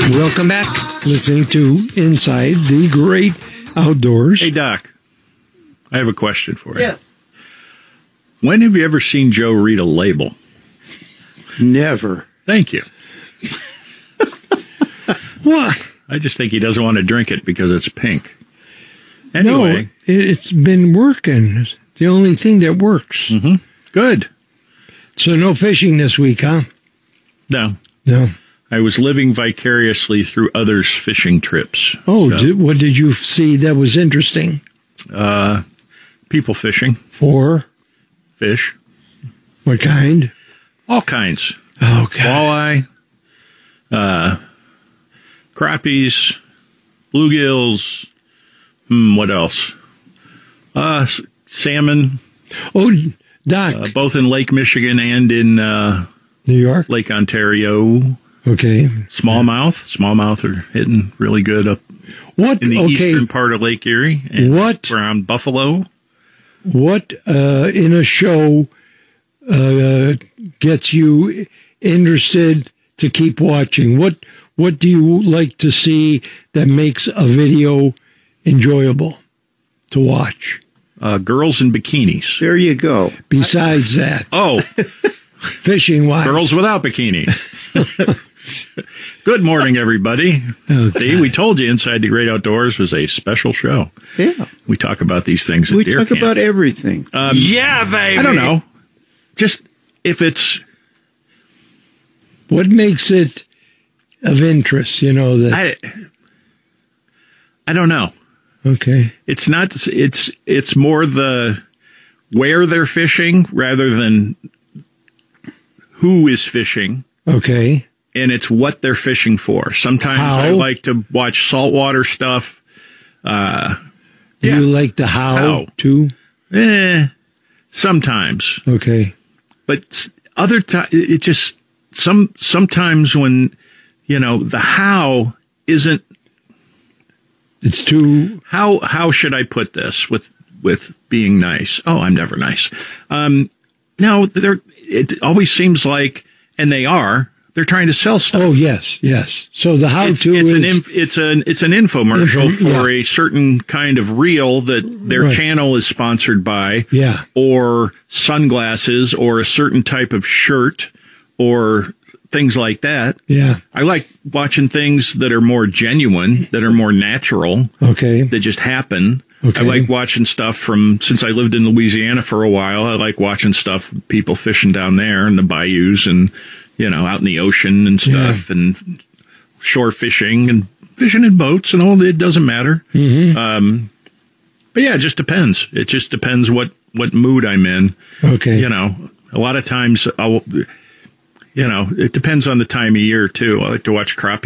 Welcome back. Listening to Inside the Great Outdoors. Hey, Doc, I have a question for you. Yes. When have you ever seen Joe read a label? Never. Thank you. What? I just think he doesn't want to drink it because it's pink. Anyway. No, it's been working. It's the only thing that works. Mm-hmm. Good. So no fishing this week, huh? No. No. I was living vicariously through others' fishing trips. Oh, what did you see that was interesting? People fishing. For? Fish. What kind? All kinds. Oh, God. Walleye, crappies, bluegills. What else? Salmon. Oh, Doc. Both in Lake Michigan and in New York? Lake Ontario. Okay. Smallmouth. Smallmouth are hitting really good up What? in the eastern part of Lake Erie. And What? around Buffalo. What in a show gets you interested to keep watching? What do you like to see that makes a video enjoyable to watch? Girls in bikinis. There you go. Besides that, Oh, fishing wise, girls without bikini. Good morning, everybody. Okay. See, we told you Inside the Great Outdoors was a special show. Yeah. We talk about these things at We deer talk camp. about everything. Yeah, baby. I don't know. Just if it's... What makes it of interest? You know that. I don't know. Okay. It's not... It's more the where they're fishing rather than who is fishing. Okay. And it's what they're fishing for. Sometimes I like to watch saltwater stuff. Do you like the how too? Sometimes. Okay. But other times, it just, sometimes when, the how isn't. It's too. How should I put this with being nice? Oh, I'm never nice. No, it always seems like, and they're trying to sell stuff. Oh, yes. So the how-to is... It's an infomercial for a certain kind of reel that their channel is sponsored by. Yeah. Or sunglasses or a certain type of shirt or things like that. Yeah. I like watching things that are more genuine, that are more natural. Okay. That just happen. Okay. I like watching stuff since I lived in Louisiana for a while, I like watching stuff, people fishing down there in the bayous and, out in the ocean and stuff and shore fishing and fishing in boats and all that. It doesn't matter. Mm-hmm. But yeah, it just depends. It just depends what mood I'm in. Okay. A lot of times it depends on the time of year too. I like to watch crappie